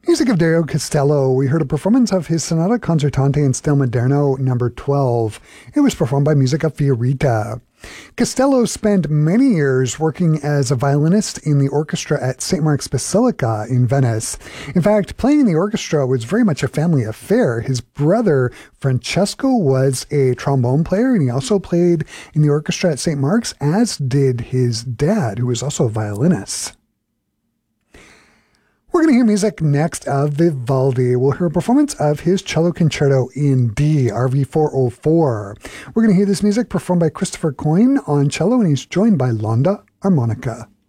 Music of Dario Castello. We heard a performance of his Sonata Concertante in Stil Moderno No. 12. It was performed by Musica Fiorita. Castello spent many years working as a violinist in the orchestra at St. Mark's Basilica in Venice. In fact, playing in the orchestra was very much a family affair. His brother, Francesco, was a trombone player, and he also played in the orchestra at St. Mark's, as did his dad, who was also a violinist. We're going to hear music next of Vivaldi. We'll hear a performance of his cello concerto in D, RV 404. We're going to hear this music performed by Christopher Coyne on cello, and he's joined by Londa Armonica.